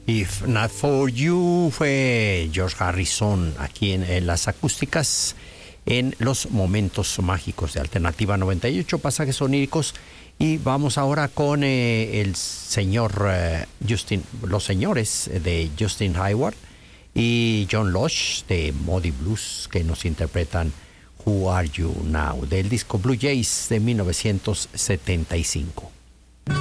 If Not For You fue George Harrison aquí en las acústicas en los momentos mágicos de Alternativa 98, pasajes oníricos. Y vamos ahora con el señor los señores de Justin Hayward y John Lush de Moody Blues, que nos interpretan Who Are You Now, del disco Blue Jays de 1975.